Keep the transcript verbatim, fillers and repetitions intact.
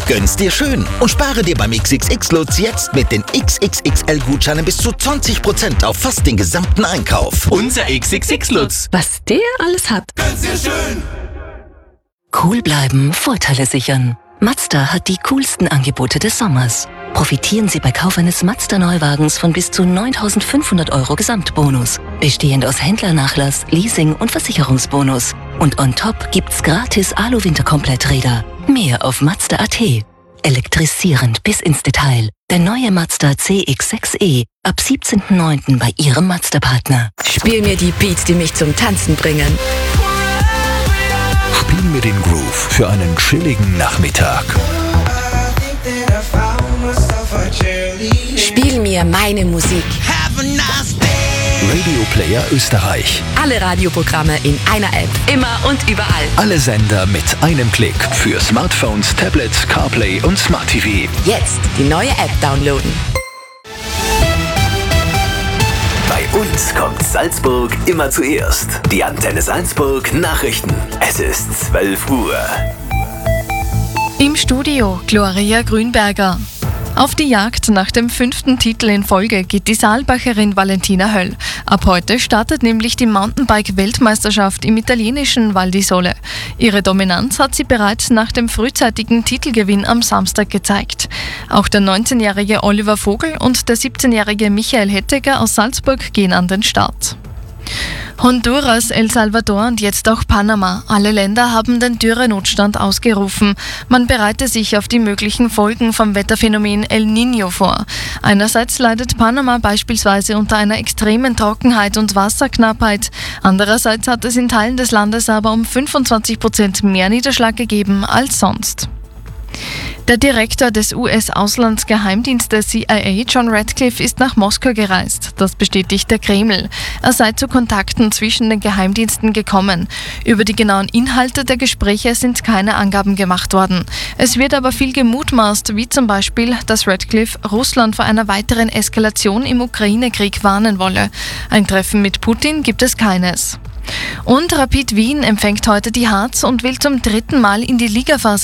Gönn's dir schön und spare dir beim X X X-Lutz jetzt mit den X X X L-Gutscheinen bis zu zwanzig Prozent auf fast den gesamten Einkauf. Unser X X X-Lutz. Was der alles hat. Gönn's dir schön. Cool bleiben, Vorteile sichern. Mazda hat die coolsten Angebote des Sommers. Profitieren Sie bei Kauf eines Mazda-Neuwagens von bis zu neuntausendfünfhundert Euro Gesamtbonus. Bestehend aus Händlernachlass, Leasing und Versicherungsbonus. Und on top gibt's gratis Alu-Winterkompletträder. Mehr auf Mazda Punkt A T. Elektrisierend bis ins Detail. Der neue Mazda C X sechs E ab siebzehnten neunten bei Ihrem Mazda-Partner. Spiel mir die Beats, die mich zum Tanzen bringen. Spiel mir den Groove für einen chilligen Nachmittag. Spiel mir meine Musik. Radio Player Österreich. Alle Radioprogramme in einer App. Immer und überall. Alle Sender mit einem Klick. Für Smartphones, Tablets, CarPlay und Smart T V. Jetzt die neue App downloaden. Bei uns kommt Salzburg immer zuerst. Die Antenne Salzburg Nachrichten. Es ist zwölf Uhr. Im Studio Gloria Grünberger. Auf die Jagd nach dem fünften Titel in Folge geht die Saalbacherin Valentina Höll. Ab heute startet nämlich die Mountainbike-Weltmeisterschaft im italienischen Val di Sole. Ihre Dominanz hat sie bereits nach dem frühzeitigen Titelgewinn am Samstag gezeigt. Auch der neunzehnjährige Oliver Vogel und der siebzehnjährige Michael Hetteger aus Salzburg gehen an den Start. Honduras, El Salvador und jetzt auch Panama. Alle Länder haben den Dürrenotstand ausgerufen. Man bereite sich auf die möglichen Folgen vom Wetterphänomen El Niño vor. Einerseits leidet Panama beispielsweise unter einer extremen Trockenheit und Wasserknappheit. Andererseits hat es in Teilen des Landes aber um fünfundzwanzig Prozent mehr Niederschlag gegeben als sonst. Der Direktor des U S-Auslandsgeheimdienstes C I A, John Ratcliffe, ist nach Moskau gereist. Das bestätigt der Kreml. Er sei zu Kontakten zwischen den Geheimdiensten gekommen. Über die genauen Inhalte der Gespräche sind keine Angaben gemacht worden. Es wird aber viel gemutmaßt, wie zum Beispiel, dass Ratcliffe Russland vor einer weiteren Eskalation im Ukraine-Krieg warnen wolle. Ein Treffen mit Putin gibt es keines. Und Rapid Wien empfängt heute die Harz und will zum dritten Mal in die Ligaphase